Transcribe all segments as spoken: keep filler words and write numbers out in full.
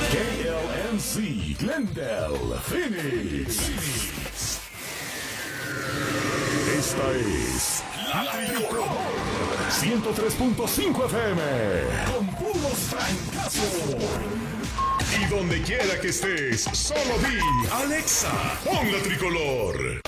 K L M C, Glendale, Phoenix. Esta es La Tricoloor ciento tres punto cinco F M con puros francazos. Y donde quiera que estés, solo di Alexa, pon La Tricolor.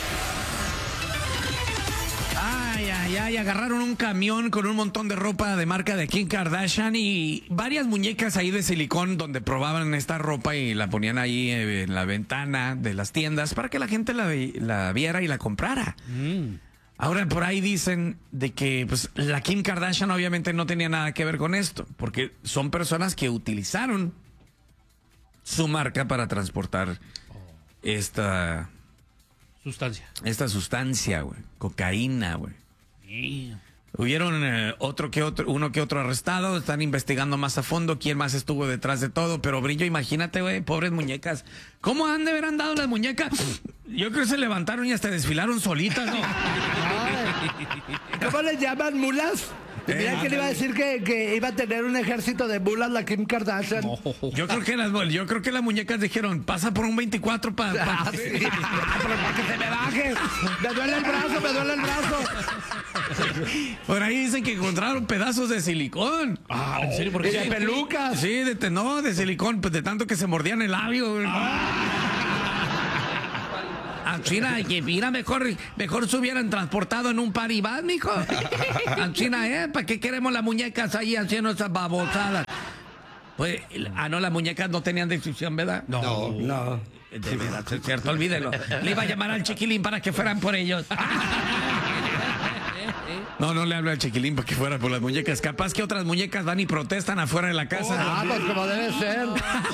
Ay, ay, ay, agarraron un camión con un montón de ropa de marca de Kim Kardashian y varias muñecas ahí de silicón donde probaban esta ropa y la ponían ahí en la ventana de las tiendas para que la gente la, la viera y la comprara. Mm. Ahora por ahí dicen de que pues la Kim Kardashian obviamente no tenía nada que ver con esto, porque son personas que utilizaron su marca para transportar oh. esta sustancia. Esta sustancia, güey, cocaína, güey. Yeah. Hubieron eh, otro que otro, uno que otro arrestado, están investigando más a fondo quién más estuvo detrás de todo, pero Brillo, imagínate, güey, pobres muñecas. ¿Cómo han de haber andado las muñecas? Yo creo que se levantaron y hasta desfilaron solitas, ¿no? ¿Cómo les llaman, mulas? Eh, Mira que le iba a decir que, que iba a tener un ejército de mulas la Kim Kardashian. No. Yo creo que las yo creo que las muñecas dijeron, pasa por un veinticuatro para pa, ah, sí. que se me baje. Me duele el brazo, me duele el brazo. Por ahí dicen que encontraron pedazos de silicón. Ah, ¿en serio? ¿Por qué? ¿Y de pelucas? Sí, de, no, de silicón, pues de tanto que se mordían el labio. Ah. A China, que mira, mejor, mejor se hubieran transportado en un paribas, mijo. A China, ¿eh? ¿Para qué queremos las muñecas ahí haciendo esas babosadas? Pues, ah, no, las muñecas no tenían descripción, ¿verdad? No, no. De verdad, es cierto, olvídelo. Le iba a llamar al Chiquilín para que fueran por ellos. No, no le hablo al Chiquilín para que fuera por las muñecas. Capaz que otras muñecas van y protestan afuera de la casa. Ah, pues como debe ser.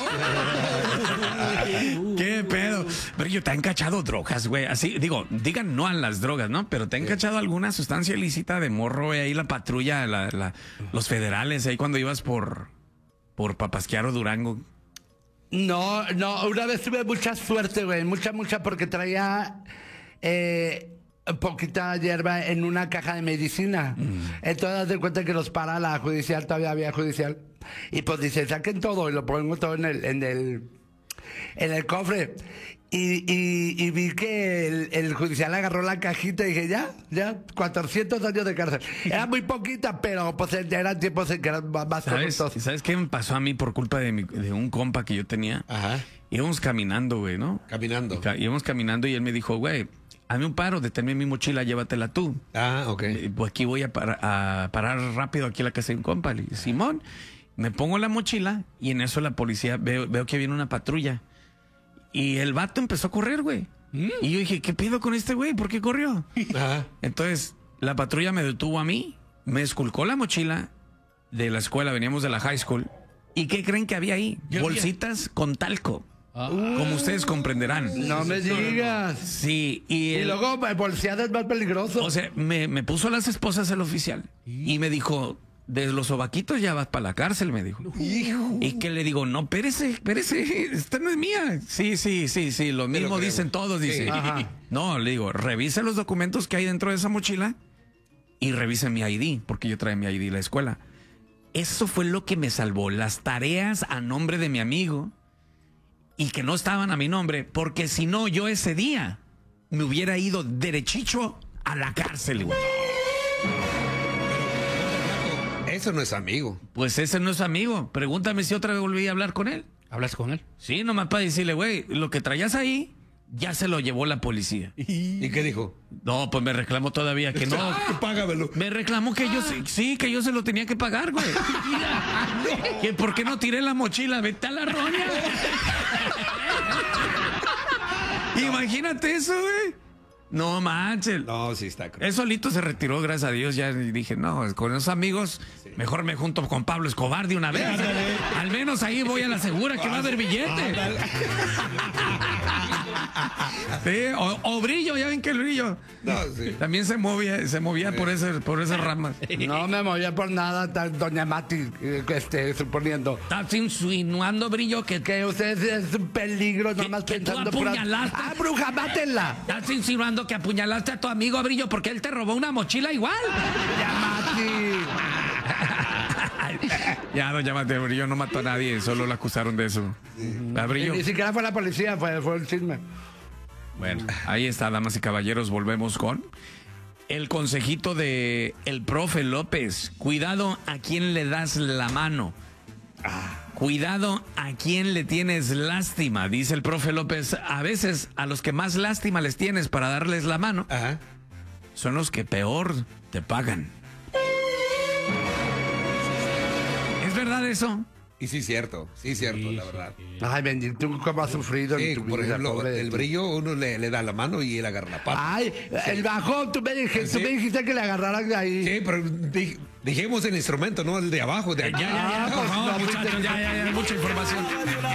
¿Qué pedo? Pero yo te han cachado drogas, güey. Así, digo, digan no a las drogas, ¿no? Pero te han cachado alguna sustancia ilícita de morro, güey. Ahí la patrulla, la, la, los federales, ahí cuando ibas por, por Papasquiaro, Durango. No, no, una vez tuve mucha suerte, güey. Mucha, mucha, porque traía... Eh, poquita hierba en una caja de medicina. Mm. Entonces, haz de cuenta que los para la judicial, todavía había judicial. Y pues dice, saquen todo y lo pongo todo en el, en el, en el cofre. Y, y, y vi que el, el judicial agarró la cajita y dije, ya, ya, cuatrocientos años de cárcel. Era muy poquita, pero pues eran tiempos en que eran más corruptos. ¿Sabes qué me pasó a mí por culpa de, mi, de un compa que yo tenía? Ajá. Íbamos caminando, güey, ¿no? Caminando. Íbamos caminando y él me dijo, güey, hazme un paro, deténme mi mochila, llévatela tú. Ah, ok. Pues aquí voy a, par a parar rápido aquí a la casa de un compa. Le dije, Simón, me pongo la mochila y en eso la policía, veo, veo que viene una patrulla. Y el vato empezó a correr, güey. ¿Mm? Y yo dije, ¿qué pedo con este güey? ¿Por qué corrió? Ajá. Entonces, la patrulla me detuvo a mí, me esculcó la mochila de la escuela, veníamos de la high school. ¿Y qué creen que había ahí? Bolsitas con talco. Ah. Como ustedes comprenderán. No me digas. Sí. Y, el, y luego bolseada es más peligroso. O sea, me, me puso a las esposas el oficial y me dijo, de los sobaquitos ya vas para la cárcel, me dijo. Hijo. Y que le digo, no, espérese, espérese, esta no es mía. Sí, sí, sí, sí, lo mismo lo dicen todos, dice. Sí. No, le digo, revise los documentos que hay dentro de esa mochila y revise mi I D, porque yo traía mi I D a la escuela. Eso fue lo que me salvó, las tareas a nombre de mi amigo. Y que no estaban a mi nombre, porque si no, yo ese día me hubiera ido derechicho a la cárcel, güey. Eso no es amigo. Pues ese no es amigo. Pregúntame si otra vez volví a hablar con él. ¿Hablas con él? Sí, nomás para decirle, güey, lo que traías ahí ya se lo llevó la policía. ¿Y qué dijo? No, pues me reclamó todavía que no. Ah, págamelo. Me reclamó que yo sí, sí, que yo se lo tenía que pagar, güey. No. ¿Que ¿Por qué no tiré la mochila? Vete a la roña. Imagínate eso, güey. No manches. No, sí está cruel. Él solito se retiró, gracias a Dios. Ya dije, no, con esos amigos, sí. Mejor me junto con Pablo Escobar de una vez. Ándale. Al menos ahí voy a la segura que va a haber billete. Sí, o, o Brillo, ya ven que el Brillo no, sí. También se movía, se movía sí. por ese, por esas ramas. No me movía por nada, doña Mati, este, suponiendo. Estás insinuando, Brillo, que, que usted es un peligro, nomás pensando por... ¡Ah, bruja, mátenla! Estás insinuando que apuñalaste a tu amigo, Brillo, porque él te robó una mochila igual. ¡Ya, Mati! Ya, doña Mateo Brillo no mató a nadie, solo lo acusaron de eso. ¿La Y Brillo? ni siquiera fue la policía, fue, fue el chisme. Bueno, ahí está, damas y caballeros, volvemos con el consejito de el profe López. Cuidado a quién le das la mano. Cuidado a quién le tienes lástima, dice el profe López. A veces a los que más lástima les tienes para darles la mano Ajá. son los que peor te pagan. ¿Es verdad eso? Y sí, cierto. Sí, cierto, Sí, la sí, verdad. sí. Ay, bendito, tú cómo has sufrido Sí, en tu por vida, ejemplo, pobre de el ti. brillo uno le, le da la mano y él agarra la pata. Ay, el bajón, tú me, dijiste, Sí. tú me dijiste que le agarraran de ahí. Sí, pero di- dijimos el instrumento, no el de abajo, de Ya, allá. ya, ya, Ah, por pues, favor, no, pues, muchachos, ya, ya, ya, mucha información.